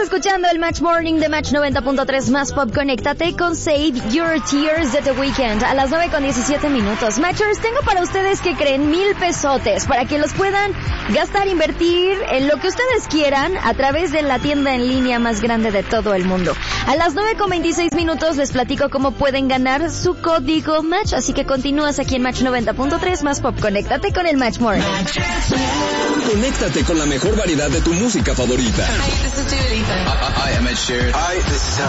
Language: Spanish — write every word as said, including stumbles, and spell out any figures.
escuchando el Match Morning de Match noventa punto tres más Pop. Conéctate con Save Your Tears de The Weeknd a las nueve con diecisiete minutos. Matchers, tengo para ustedes que creen mil pesotes para que los puedan gastar, invertir en lo que ustedes quieran a través de la tienda en línea más grande de todo el mundo. A las nueve con veintiséis minutos les platico cómo pueden ganar su código Match, así que continúas aquí en Match noventa punto tres más Pop. Conéctate con el Match Morning. Conéctate con la mejor variedad de tu música favorita. Hi, this is Dua Lipa. I, I am Ed Sheeran. Hi, this is